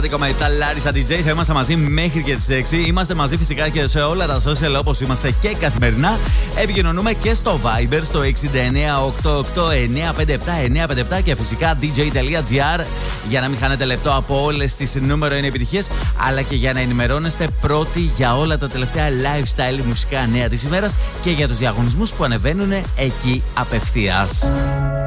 Με τα Λάρισα DJ θα είμαστε μαζί μέχρι και τις 6. Είμαστε μαζί φυσικά και σε όλα τα social όπως είμαστε και καθημερινά. Επικοινωνούμε και στο Viber στο 6988957957 και φυσικά dj.gr για να μην χάνετε λεπτό από όλες τις νούμερο 1 επιτυχίες, αλλά και για να ενημερώνεστε πρώτοι για όλα τα τελευταία lifestyle μουσικά νέα της ημέρας και για τους διαγωνισμούς που ανεβαίνουν εκεί απευθείας.